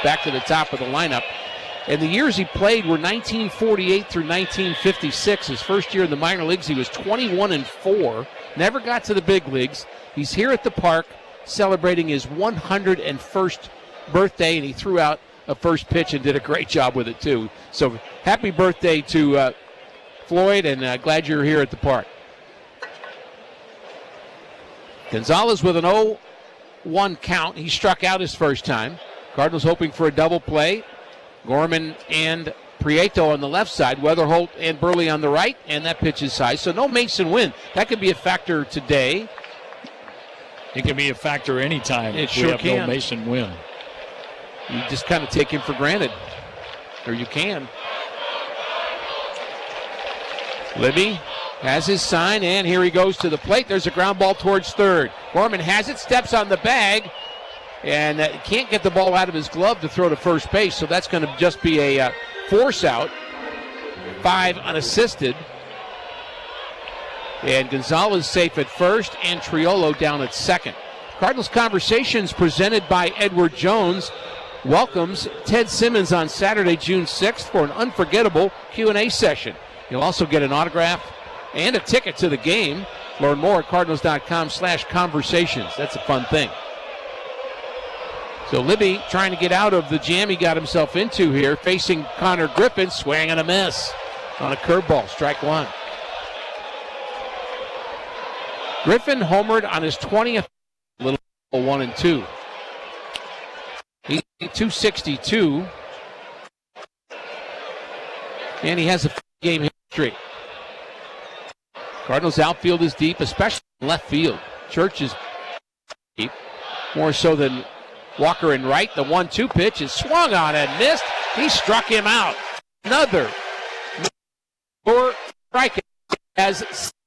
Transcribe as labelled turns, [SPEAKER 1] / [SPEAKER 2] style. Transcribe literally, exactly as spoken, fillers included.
[SPEAKER 1] back to the top of the lineup. And the years he played were nineteen forty-eight through nineteen fifty-six. His first year in the minor leagues, he was twenty-one and four. Never got to the big leagues. He's here at the park celebrating his one hundred first birthday, and he threw out a first pitch and did a great job with it, too. So happy birthday to uh, Floyd, and uh, glad you're here at the park. Gonzalez with an oh one count. He struck out his first time. Cardinals hoping for a double play. Gorman and Prieto on the left side, Weatherholt and Burley on the right, and that pitch is high. So no Mason Wynn. That could be a factor today.
[SPEAKER 2] It can be a factor anytime
[SPEAKER 1] it
[SPEAKER 2] if
[SPEAKER 1] sure
[SPEAKER 2] we have
[SPEAKER 1] can.
[SPEAKER 2] no Mason Wynn.
[SPEAKER 1] You just kind of take him for granted, or you can. Libby has his sign, and here he goes to the plate. There's a ground ball towards third. Gorman has it, steps on the bag, and uh, can't get the ball out of his glove to throw to first base, so that's going to just be a uh, force out. Five unassisted. And Gonzalez safe at first, and Triolo down at second. Cardinals Conversations presented by Edward Jones welcomes Ted Simmons on Saturday, June sixth for an unforgettable Q and A session. You'll also get an autograph and a ticket to the game. Learn more at cardinals.com slash conversations. That's a fun thing. So Libby trying to get out of the jam he got himself into here, facing Connor Griffin, swing and a miss on a curveball, strike one. Griffin homered on his twentieth, little one and two. He's two sixty-two, and he has a game history. Cardinals outfield is deep, especially in left field. Church is deep, more so than Walker in right. The one two pitch is swung on and missed. He struck him out. Another four strikeout as